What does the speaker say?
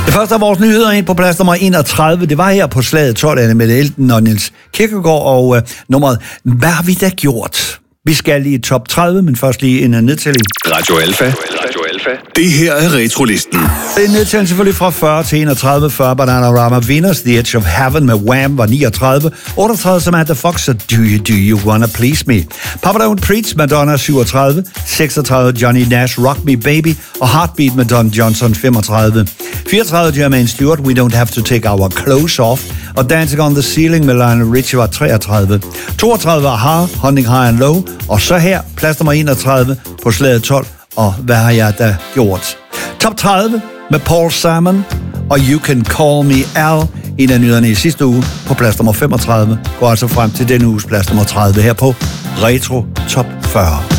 Det første af vores nyheder ind på plads nummer 31, det var her på slaget 12 med Elton og Niels Kirkegaard, og nummeret Hvad har vi da gjort? Vi skal lige i top 30, men først lige en nedtælling. Radio Alfa. Det her er Retrolisten. En nedtælling selvfølgelig fra 40 til 31. 40 Bananarama Venus, The Edge of Heaven med Wham var 39. 38 Samantha Fox og Do You Wanna Please Me. Papa Don't Preach, Madonna 37. 36 Johnny Nash, Rock Me Baby og Heartbeat med Don Johnson 35. 34 Jermaine Stewart, We Don't Have to Take Our Clothes Off og Dancing on the Ceiling med Lionel Richie var 33. 32 Aha, Hunting High and Low, og så her plads nummer 31 på slaget 12. Og hvad har jeg da gjort? Top 30 med Paul Simon og You Can Call Me Al. En af nyhederne i sidste uge på plads nummer 35 går altså frem til denne uges plads nummer 30 her på Retro Top 40.